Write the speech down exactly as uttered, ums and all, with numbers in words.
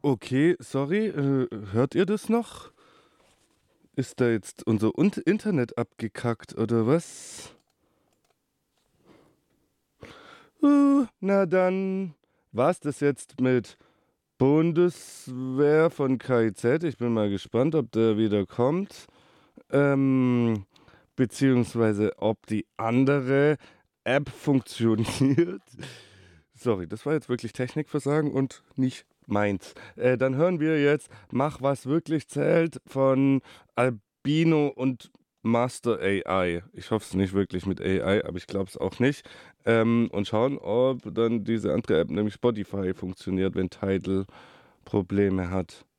Okay, sorry, äh, hört ihr das noch? Ist da jetzt unser Un Internet abgekackt oder was? Uh, na dann war's das jetzt mit Bundeswehr von K I Z. Ich bin mal gespannt, ob der wieder kommt. Ähm, beziehungsweise ob die andere App funktioniert. Sorry, das war jetzt wirklich Technikversagen und nicht meins. Äh, dann hören wir jetzt Mach, was wirklich zählt von Albino und Master A I. Ich hoffe es nicht wirklich mit A I, aber ich glaube es auch nicht. Ähm, und schauen, ob dann diese andere App, nämlich Spotify, funktioniert, wenn Tidal Probleme hat.